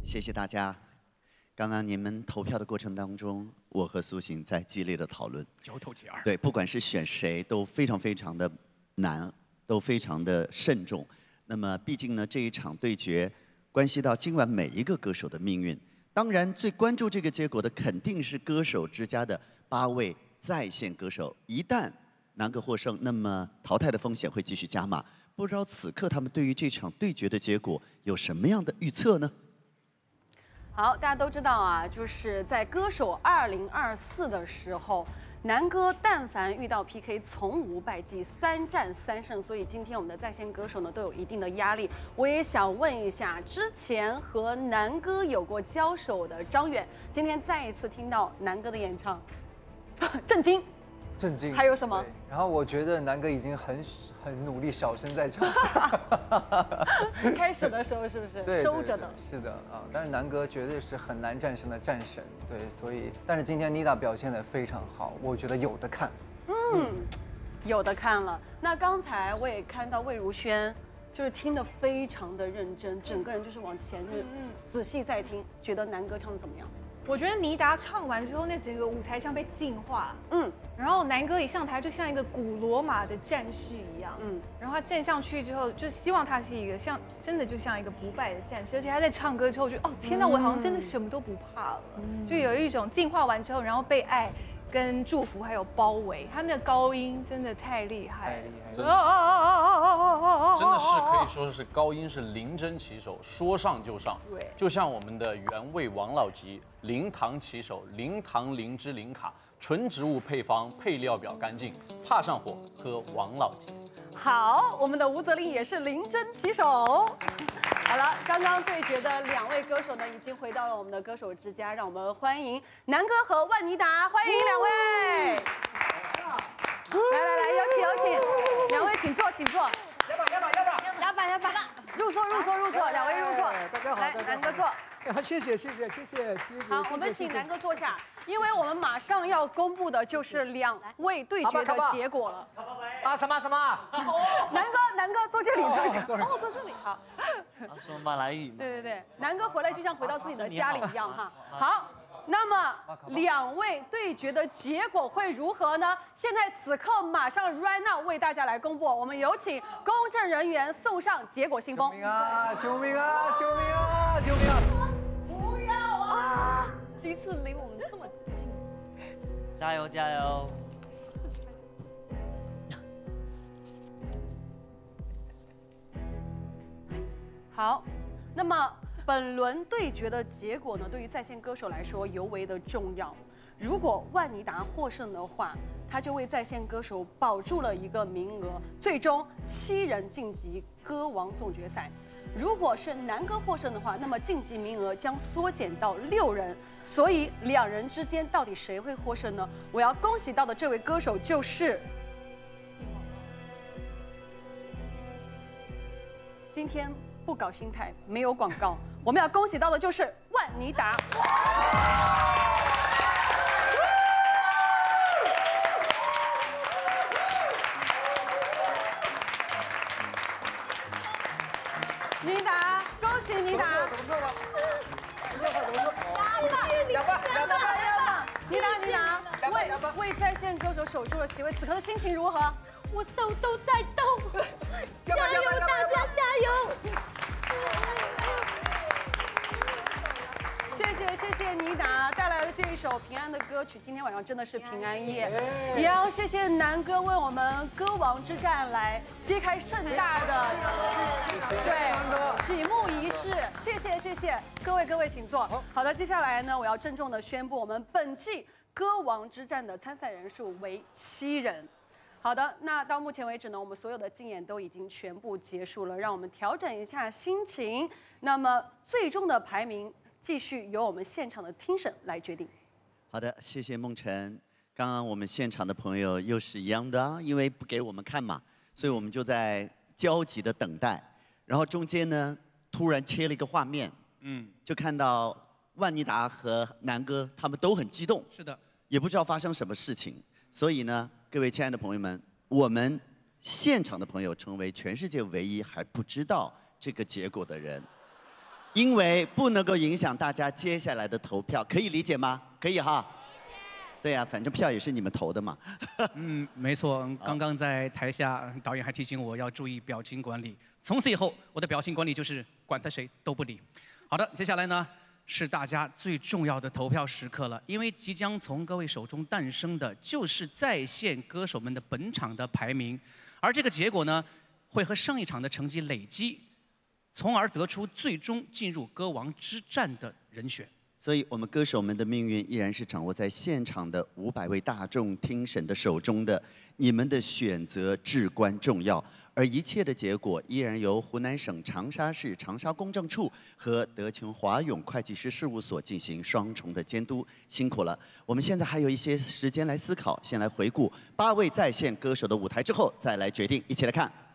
谢谢大家。刚刚你们投票的过程当中，我和苏醒在激烈的讨论， 9投7-2。 对，不管是选谁都非常的难，都非常的慎重。那么，毕竟呢，这一场对决关系到今晚每一个歌手的命运。当然，最关注这个结果的肯定是歌手之家的8位在线歌手。一旦南哥获胜，那么淘汰的风险会继续加码。不知道此刻他们对于这场对决的结果有什么样的预测呢？ 好，大家都知道啊，就是在歌手2024的时候，南哥但凡遇到 PK， 从无败绩，3战3胜，所以今天我们的在线歌手呢都有一定的压力。我也想问一下，之前和南哥有过交手的张远，今天再一次听到南哥的演唱，震惊。 震惊。 还有什么？ 然后我觉得南哥已经很努力小声在唱。 开始的时候是不是对收着的？ 是的啊，但是南哥绝对是很难战胜的战神，对，所以但是今天妮达表现得非常好，我觉得有的看。 有的看了。那刚才我也看到魏如萱，就是听得非常的认真，整个人就是往前，仔细在听，觉得南哥唱的怎么样？ 我觉得妮达唱完之后，那整个舞台像被净化，然后南哥一上台就像一个古罗马的战士一样，然后他站上去之后，就希望他是一个真的就像一个不败的战士，而且他在唱歌之后就哦天哪，我好像真的什么都不怕了，就有一种净化完之后，然后被爱跟祝福还有包围，他那个高音真的太厉害了， 真的是可以说是高音是零针起手，说上就上。 对， 就像我们的原味王老吉，零糖起手，零糖零脂零卡，纯植物配方，配料表干净，怕上火喝王老吉。 好，我们的吴泽林也是零针起手。好了，刚刚对决的2位歌手呢，已经回到了我们的歌手之家，让我们欢迎南哥和万妮达，欢迎2位。来，有请，2位请坐，请坐。压板，入座，2位入座。 大家好， 来，南哥坐。 谢谢。 好，我们请南哥坐下，因为我们马上要公布的就是2位对决的结果了。 啊什么？ 南哥坐这里， 坐这里好。 他说马来语。 对，南哥回来就像回到自己的家里一样哈。好，那么2位对决的结果会如何呢？现在此刻马上 right now 为大家来公布，我们有请公证人员送上结果信封。 救命啊！ 不要啊！第一次离我们这么近。 加油！ 好，那么本轮对决的结果呢，对于在线歌手来说尤为的重要。如果万妮达获胜的话，他就为在线歌手保住了一个名额，最终7人晋级歌王总决赛。如果是南哥获胜的话，那么晋级名额将缩减到6人，所以2人之间到底谁会获胜呢？我要恭喜到的这位歌手就是今天不搞心态，没有广告，我们要恭喜到的就是万妮达。妮达，恭喜妮达！ 怎么说吧？ 妮达，为在线歌手守住了席位，此刻的心情如何？ 我手都在动，加油，大家加油！ 谢谢妮达带来的这一首平安的歌曲，今天晚上真的是平安夜。也要谢谢南哥为我们歌王之战来揭开盛大的启幕仪式，谢谢各位请坐。好的，接下来呢，我要郑重的宣布我们本季歌王之战的参赛人数为7人。好的，那到目前为止呢，我们所有的竞演都已经全部结束了，让我们调整一下心情。那么最终的排名继续由我们现场的听审来决定。 好的，谢谢梦辰。刚刚我们现场的朋友又是一样的啊，因为不给我们看嘛，所以我们就在焦急的等待。然后中间呢，突然切了一个画面，就看到万妮达和南哥他们都很激动， 是的， 也不知道发生什么事情。所以呢，各位亲爱的朋友们，我们现场的朋友成为全世界唯一还不知道这个结果的人。 因为不能够影响大家接下来的投票，可以理解吗？可以哈。对呀、反正票也是你们投的嘛。 没错。刚刚在台下，导演还提醒我要注意表情管理。从此以后，我的表情管理就是管他谁都不理。好的，接下来呢是大家最重要的投票时刻了，因为即将从各位手中诞生的就是在线歌手们的本场的排名，而这个结果呢，会和上一场的成绩累积，从而得出最终进入歌王之战的人选。 所以，我们歌手们的命运依然是掌握在现场的500位大众听审的手中的，你们的选择至关重要。而一切的结果依然由湖南省长沙市长沙公证处和德勤华永会计师事务所进行双重的监督，辛苦了。我们现在还有一些时间来思考，先来回顾8位在线歌手的舞台之后，再来决定。一起来看。